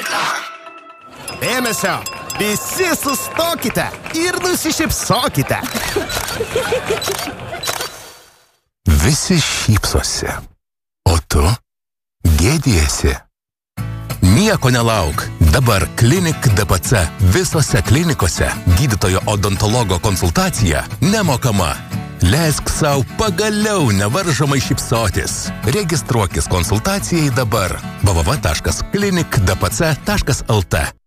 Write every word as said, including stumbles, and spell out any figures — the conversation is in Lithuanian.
reklama. Dėmesio! Visi sustokite ir nusišypsokite. Visi šypsosi, o tu gėdijasi. Nieko nelauk. Dabar Klinik D P C visose klinikose gydytojo odontologo konsultacija nemokama. Leisk sau pagaliau nevaržomai šypsotis. Registruokis konsultacijai dabar. w w w taškas klinik d p c taškas l t